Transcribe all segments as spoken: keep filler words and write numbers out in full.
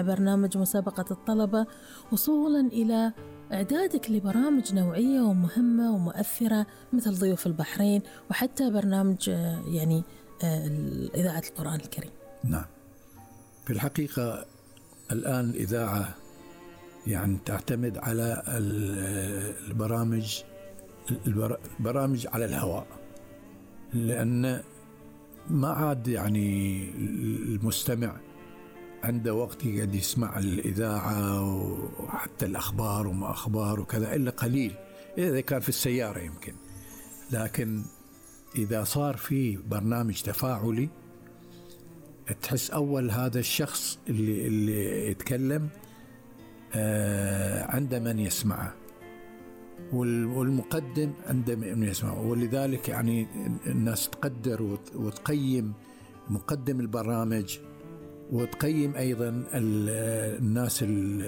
برنامج مسابقة الطلبة، وصولا إلى إعدادك لبرامج نوعية ومهمة ومؤثرة مثل ضيوف البحرين، وحتى برنامج يعني إذاعة القرآن الكريم. نعم، في الحقيقة الآن الإذاعة يعني تعتمد على البرامج البرامج على الهواء، لأن ما عاد يعني المستمع عنده وقت يقعد يسمع الإذاعة وحتى الأخبار وما أخبار وكذا إلا قليل، إذا كان في السيارة يمكن. لكن إذا صار في برنامج تفاعلي تحس أول هذا الشخص اللي, اللي يتكلم آه عنده من يسمعه، والمقدم عنده من يسمعه، ولذلك يعني الناس تقدر وتقيم مقدم البرامج، وتقيم أيضا الناس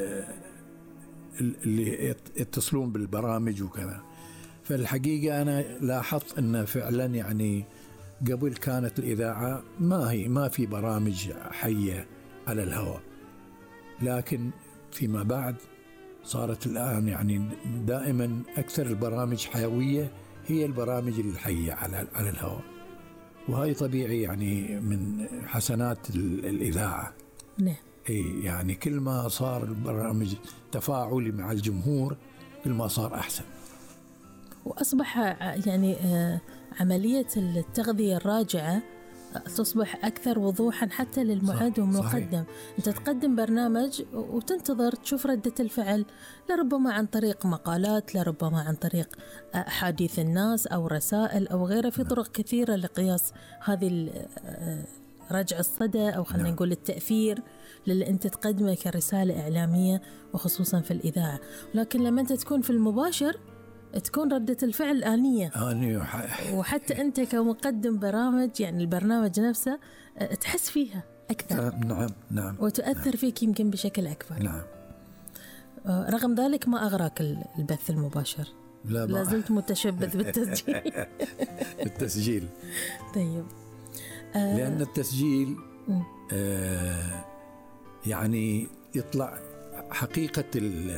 اللي يتصلون بالبرامج وكذا. فالحقيقة أنا لاحظت أن فعلا يعني قبل كانت الإذاعة ما هي ما في برامج حية على الهواء، لكن فيما بعد صارت الآن يعني دائما أكثر البرامج حيوية هي البرامج الحية على على الهواء، وهي طبيعي يعني من حسنات الإذاعة. نعم. إيه يعني كل ما صار البرامج تفاعلي مع الجمهور كل ما صار أحسن. وأصبح يعني عملية التغذية الراجعة تصبح أكثر وضوحا حتى للمعد والمقدم. أنت تقدم برنامج وتنتظر تشوف ردة الفعل، لربما عن طريق مقالات، لربما عن طريق أحاديث الناس أو رسائل أو غيرها، في طرق كثيرة لقياس هذه رجع الصدى أو خلينا نقول التأثير للي أنت تقدمه كرسالة إعلامية وخصوصا في الإذاعة. لكن لما أنت تكون في المباشر تكون ردة الفعل آنية، وحتى أنت كمقدم برامج يعني البرنامج نفسه تحس فيها أكثر. نعم نعم. وتؤثر نعم. فيك يمكن بشكل أكبر. نعم. رغم ذلك ما أغراك البث المباشر؟ لا، لا زلت متشبث بالتسجيل. التسجيل. طيب. آه لأن التسجيل آه يعني يطلع حقيقة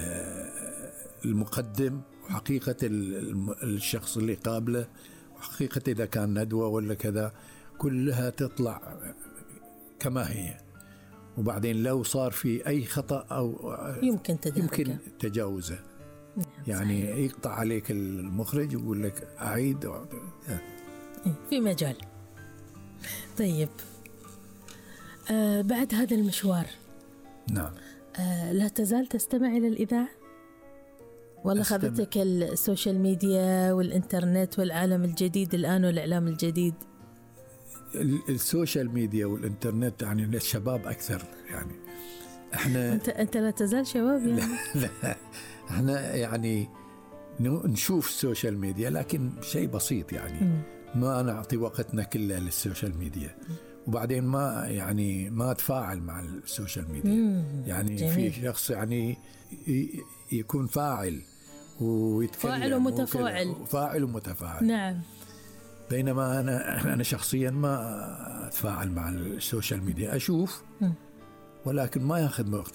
المقدم وحقيقة الشخص اللي قابله، وحقيقة إذا كان ندوة ولا كذا كلها تطلع كما هي. وبعدين لو صار في أي خطأ أو يمكن تداركه، يمكن تجاوزه. يعني صحيح. يقطع عليك المخرج ويقول لك أعيد في مجال. طيب آه بعد هذا المشوار نعم آه لا تزال تستمع إلى الإذاعة ولا خذتك السوشيال ميديا والإنترنت والعالم الجديد الآن والإعلام الجديد؟ السوشيال ميديا والإنترنت يعني للشباب أكثر. يعني إحنا أنت أنت لا تزال شباب يعني. لا, لا إحنا يعني نشوف السوشيال ميديا لكن شيء بسيط يعني. م. ما نعطي وقتنا كله للسوشيال ميديا، وبعدين ما يعني ما أتفاعل مع السوشيال ميديا. مم. يعني جميل. في شخص يعني يكون فاعل ويتكلم، فاعل ومتفاعل، فاعل ومتفاعل. نعم. بينما أنا أنا شخصيا ما أتفاعل مع السوشيال ميديا، أشوف م. ولكن ما يأخذ